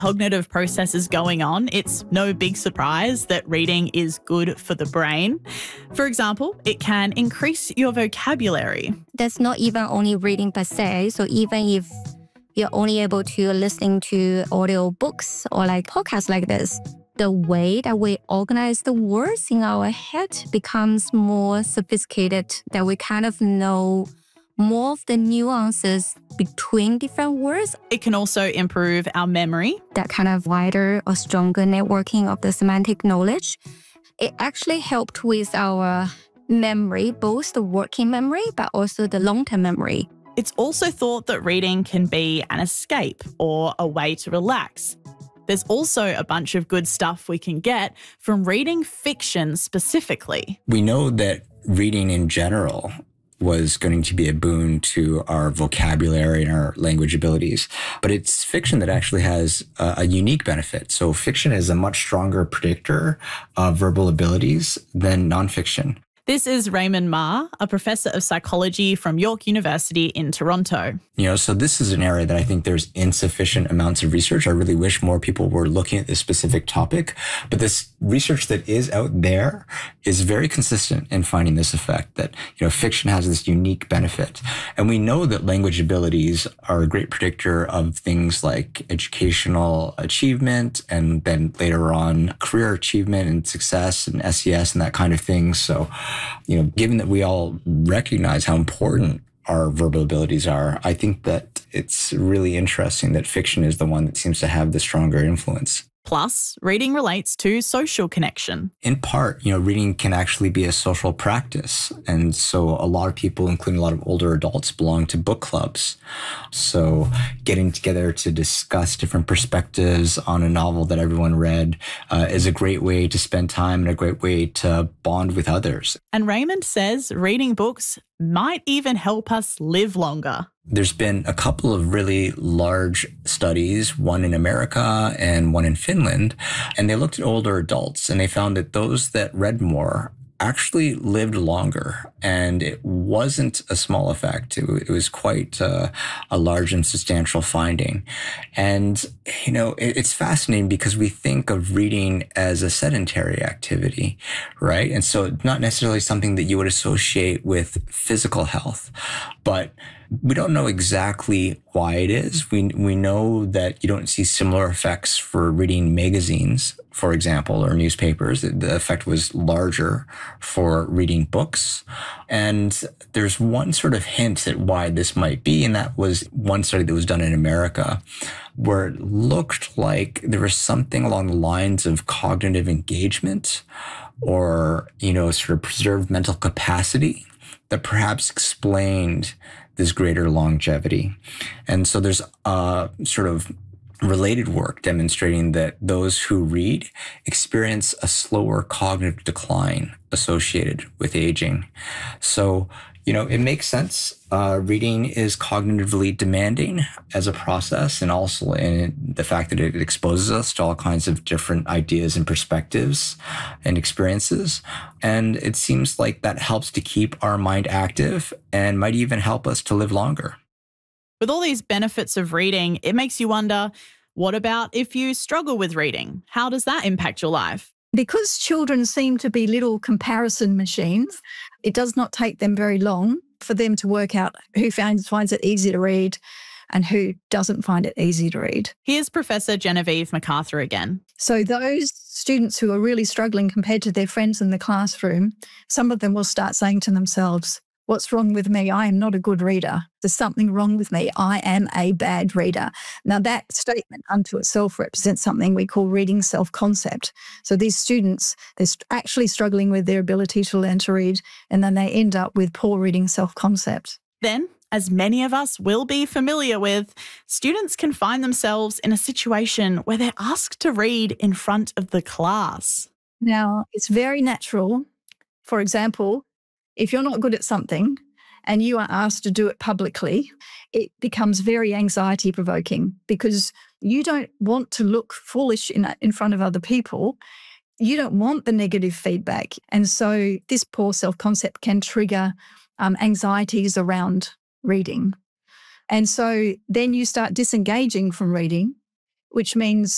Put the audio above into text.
cognitive processes going on, it's no big surprise that reading is good for the brain. For example, it can increase your vocabulary. That's not even only reading per se. So even if you're only able to listen to audio books or like podcasts like this, the way that we organize the words in our head becomes more sophisticated, that we kind of know more of the nuances between different words. It can also improve our memory. That kind of wider or stronger networking of the semantic knowledge. It actually helped with our memory, both the working memory, but also the long-term memory. It's also thought that reading can be an escape or a way to relax. There's also a bunch of good stuff we can get from reading fiction specifically. We know that reading in general was going to be a boon to our vocabulary and our language abilities. But it's fiction that actually has a unique benefit. So fiction is a much stronger predictor of verbal abilities than nonfiction. This is Raymond Ma, a professor of psychology from York University in Toronto. So this is an area that I think there's insufficient amounts of research. I really wish more people were looking at this specific topic. But this research that is out there is very consistent in finding this effect that, fiction has this unique benefit. And we know that language abilities are a great predictor of things like educational achievement and then later on career achievement and success and SES and that kind of thing. So, given that we all recognize how important our verbal abilities are, I think that it's really interesting that fiction is the one that seems to have the stronger influence. Plus, reading relates to social connection. In part, reading can actually be a social practice. And so a lot of people, including a lot of older adults, belong to book clubs. So getting together to discuss different perspectives on a novel that everyone read is a great way to spend time and a great way to bond with others. And Raymond says reading books might even help us live longer. There's been a couple of really large studies, one in America and one in Finland, and they looked at older adults and they found that those that read more actually lived longer. And it wasn't a small effect. It was quite a large and substantial finding. And, it's fascinating because we think of reading as a sedentary activity, right? And so not necessarily something that you would associate with physical health, but we don't know exactly why it is. We know that you don't see similar effects for reading magazines, for example, or newspapers. The effect was larger for reading books. And there's one sort of hint at why this might be, and that was one study that was done in America where it looked like there was something along the lines of cognitive engagement or, sort of preserved mental capacity that perhaps explained this greater longevity. And so there's sort of related work demonstrating that those who read experience a slower cognitive decline associated with aging. So, it makes sense. Reading is cognitively demanding as a process, and also in the fact that it exposes us to all kinds of different ideas and perspectives and experiences. And it seems like that helps to keep our mind active and might even help us to live longer. With all these benefits of reading, it makes you wonder, what about if you struggle with reading? How does that impact your life? Because children seem to be little comparison machines, it does not take them very long for them to work out who finds it easy to read and who doesn't find it easy to read. Here's Professor Genevieve MacArthur again. So those students who are really struggling compared to their friends in the classroom, some of them will start saying to themselves, what's wrong with me? I am not a good reader. There's something wrong with me. I am a bad reader. Now, that statement unto itself represents something we call reading self-concept. So these students, they're actually struggling with their ability to learn to read, and then they end up with poor reading self-concept. Then, as many of us will be familiar with, students can find themselves in a situation where they're asked to read in front of the class. Now, it's very natural. For example, if you're not good at something and you are asked to do it publicly, it becomes very anxiety provoking because you don't want to look foolish in front of other people. You don't want the negative feedback. And so this poor self-concept can trigger anxieties around reading. And so then you start disengaging from reading, which means